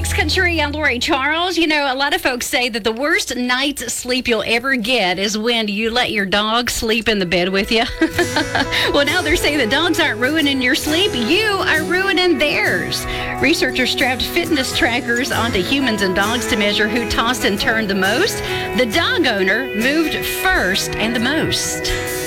Fox Country, I'm Lori Charles. You know, a lot of folks say that the worst night's sleep you'll ever get is when you let your dog sleep in the bed with you. Well, now they're saying that dogs aren't ruining your sleep. You are ruining theirs. Researchers strapped fitness trackers onto humans and dogs to measure who tossed and turned the most. The dog owner moved first and the most.